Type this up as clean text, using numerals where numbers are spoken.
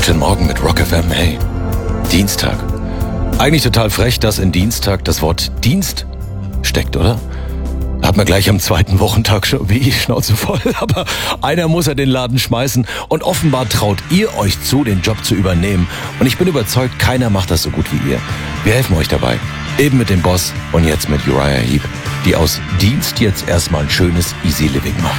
Guten Morgen mit Rock FM. Hey, Dienstag. Eigentlich total frech, dass in Dienstag das Wort Dienst steckt, oder? Hat man gleich am zweiten Wochentag schon wie Schnauze voll. Aber einer muss ja den Laden schmeißen. Und offenbar traut ihr euch zu, den Job zu übernehmen. Und ich bin überzeugt, keiner macht das so gut wie ihr. Wir helfen euch dabei. Eben mit dem Boss und jetzt mit Uriah Heep, die aus Dienst jetzt erstmal ein schönes Easy Living machen.